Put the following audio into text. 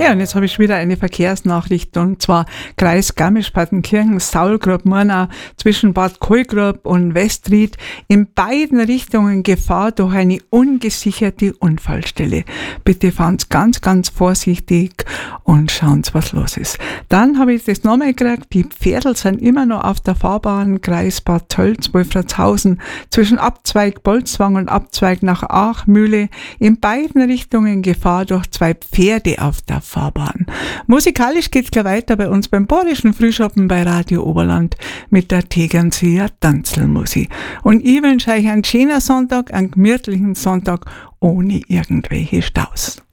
Ja, und jetzt habe ich wieder eine Verkehrsnachricht, und zwar Kreis Garmisch-Partenkirchen, Saulgrub-Murnau zwischen Bad Kohlgrub und Westried, in beiden Richtungen Gefahr durch eine ungesicherte Unfallstelle. Bitte fahren Sie ganz, ganz vorsichtig und schauen Sie, was los ist. Dann habe ich das nochmal gekriegt, die Pferdl sind immer noch auf der Fahrbahn, Kreis Bad Tölz, Wolfratshausen, zwischen Abzweig Bolzwang und Abzweig nach Aachmühle, in beiden Richtungen Gefahr durch zwei Pferde auf der Fahrbahn. Musikalisch geht's gleich weiter bei uns beim Bayerischen Frühschoppen bei Radio Oberland mit der Tegernseer Tanzelmusik. Und ich wünsche euch einen schönen Sonntag, einen gemütlichen Sonntag ohne irgendwelche Staus.